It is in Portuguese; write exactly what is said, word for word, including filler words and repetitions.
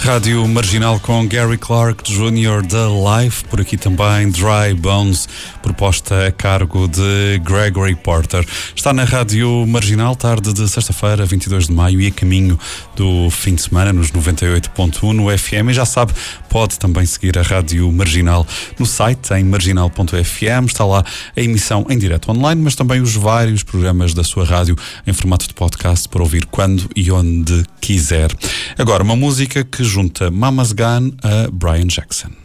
Rádio Marginal com Gary Clark Júnior da Live, por aqui também Dry Bones, proposta a cargo de Gregory Porter. Está na Rádio Marginal, tarde de sexta-feira, vinte e dois de maio, e a caminho do fim de semana nos noventa e oito ponto um no F M. E já sabe, pode também seguir a Rádio Marginal no site, em marginal ponto f m. Está lá a emissão em direto online, mas também os vários programas da sua rádio em formato de podcast para ouvir quando e onde quiser. Agora, uma música que junta Mama's Gun a Brian Jackson.